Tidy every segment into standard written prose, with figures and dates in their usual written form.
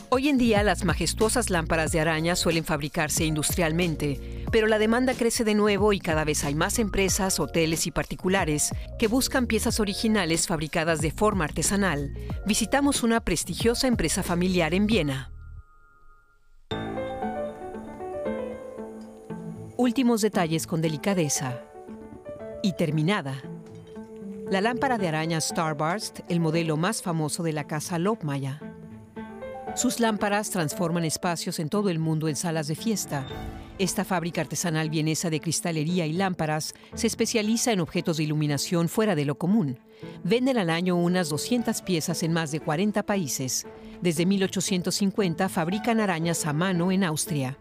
Hoy en día, las majestuosas lámparas de araña suelen fabricarse industrialmente, pero la demanda crece de nuevo y cada vez hay más empresas, hoteles y particulares que buscan piezas originales fabricadas de forma artesanal. Visitamos una prestigiosa empresa familiar en Viena. Últimos detalles con delicadeza. Y terminada. La lámpara de araña Starburst, el modelo más famoso de la casa Lobmeier. Sus lámparas transforman espacios en todo el mundo en salas de fiesta. Esta fábrica artesanal vienesa de cristalería y lámparas se especializa en objetos de iluminación fuera de lo común. Venden al año unas 200 piezas en más de 40 países. Desde 1850 fabrican arañas a mano en Austria.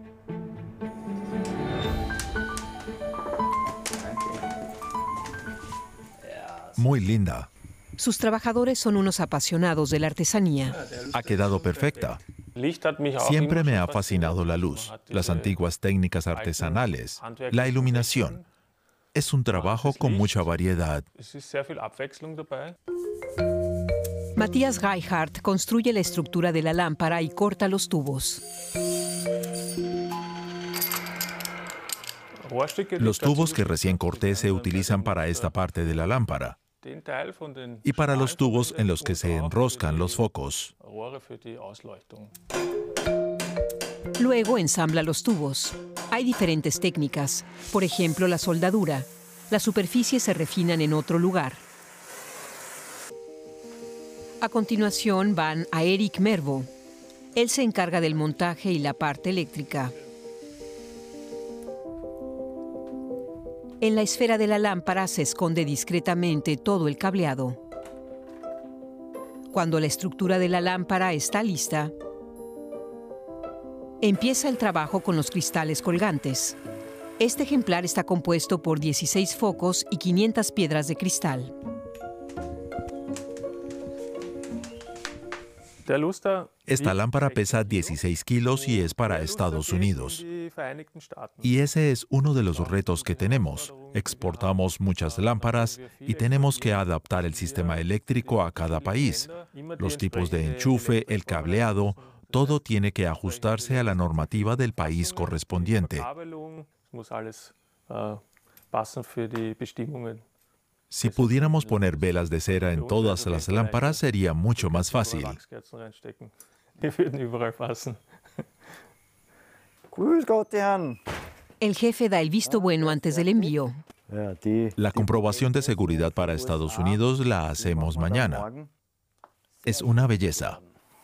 Muy linda. Sus trabajadores son unos apasionados de la artesanía. Ha quedado perfecta. Siempre me ha fascinado la luz, las antiguas técnicas artesanales, la iluminación. Es un trabajo con mucha variedad. Matthias Reichardt construye la estructura de la lámpara y corta los tubos. Los tubos que recién corté se utilizan para esta parte de la lámpara y para los tubos en los que se enroscan los focos. Luego ensambla los tubos. Hay diferentes técnicas, por ejemplo la soldadura. Las superficies se refinan en otro lugar. A continuación van a Erik Mervo. Él se encarga del montaje y la parte eléctrica. En la esfera de la lámpara se esconde discretamente todo el cableado. Cuando la estructura de la lámpara está lista, empieza el trabajo con los cristales colgantes. Este ejemplar está compuesto por 16 focos y 500 piedras de cristal. Esta lámpara pesa 16 kilos y es para Estados Unidos. Y ese es uno de los retos que tenemos. Exportamos muchas lámparas y tenemos que adaptar el sistema eléctrico a cada país. Los tipos de enchufe, el cableado, todo tiene que ajustarse a la normativa del país correspondiente. Si pudiéramos poner velas de cera en todas las lámparas, sería mucho más fácil. El jefe da el visto bueno antes del envío. La comprobación de seguridad para Estados Unidos la hacemos mañana. Es una belleza.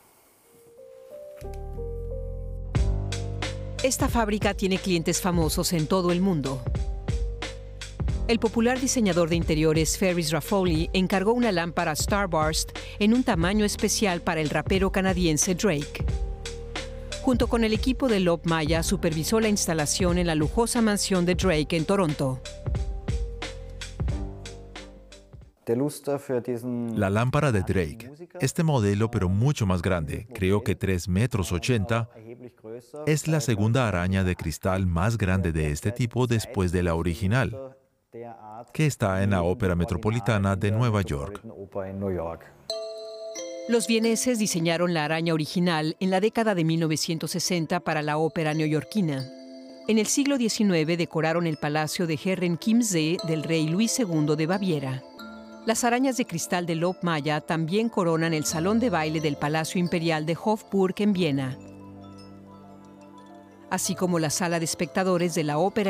Esta fábrica tiene clientes famosos en todo el mundo. El popular diseñador de interiores Ferris Raffoli encargó una lámpara Starburst en un tamaño especial para el rapero canadiense Drake. Junto con el equipo de Lobmeier supervisó la instalación en la lujosa mansión de Drake en Toronto. La lámpara de Drake, este modelo pero mucho más grande, creo que 3,80 metros, es la segunda araña de cristal más grande de este tipo después de la original, que está en la Ópera Metropolitana de Nueva York. Los vieneses diseñaron la araña original en la década de 1960 para la ópera neoyorquina. En el siglo XIX decoraron el palacio de Herrenchiemsee del rey Luis II de Baviera. Las arañas de cristal de Lobmeier también coronan el salón de baile del Palacio Imperial de Hofburg en Viena, así como la sala de espectadores de la Ópera